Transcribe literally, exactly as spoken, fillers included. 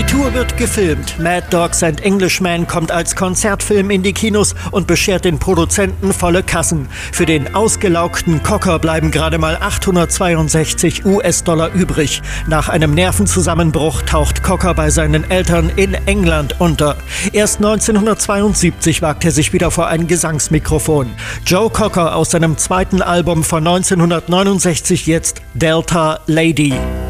Tour wird gefilmt. Mad Dogs and Englishmen kommt als Konzertfilm in die Kinos und beschert den Produzenten volle Kassen. Für den ausgelaugten Cocker bleiben gerade mal achthundertzweiundsechzig US-Dollar übrig. Nach einem Nervenzusammenbruch taucht Cocker bei seinen Eltern in England unter. Erst neunzehnhundertzweiundsiebzig wagt er sich wieder vor ein Gesangsmikrofon. Joe Cocker aus seinem zweiten Album von neunzehnhundertneunundsechzig, jetzt Delta Lady.